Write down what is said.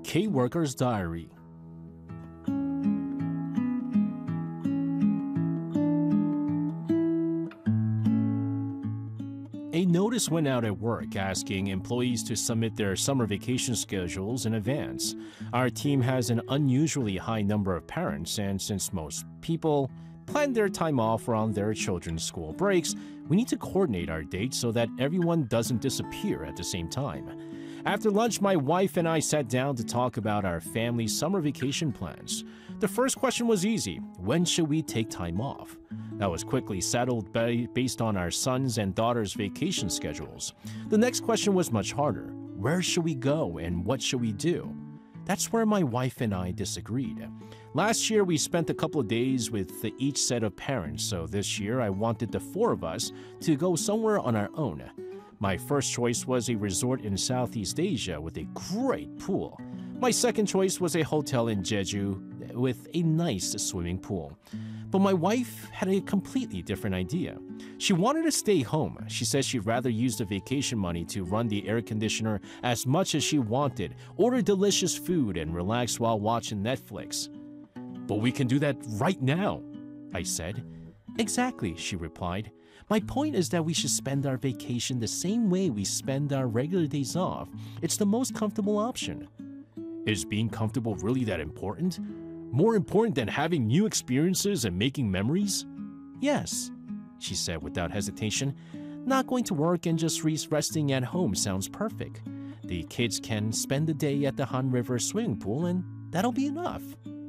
K-Worker's Diary. A notice went out at work asking employees to submit their summer vacation schedules in advance. Our team has an unusually high number of parents, and since most people plan their time off around their children's school breaks, we need to coordinate our dates so that everyone doesn't disappear at the same time. After lunch, my wife and I sat down to talk about our family's summer vacation plans. The first question was easy: when should we take time off? That was quickly settled based on our sons and daughters' vacation schedules. The next question was much harder: where should we go and what should we do? That's where my wife and I disagreed. Last year, we spent a couple of days with each set of parents, so this year I wanted the four of us to go somewhere on our own. My first choice was a resort in Southeast Asia with a great pool. My second choice was a hotel in Jeju with a nice swimming pool. But my wife had a completely different idea. She wanted to stay home. She said she'd rather use the vacation money to run the air conditioner as much as she wanted, order delicious food, and relax while watching Netflix. But we can do that right now, I said. Exactly, she replied. My point is that we should spend our vacation the same way we spend our regular days off. It's the most comfortable option. Is being comfortable really that important? More important than having new experiences and making memories? Yes, she said without hesitation. Not going to work and just resting at home sounds perfect. The kids can spend the day at the Han River swimming pool and that'll be enough.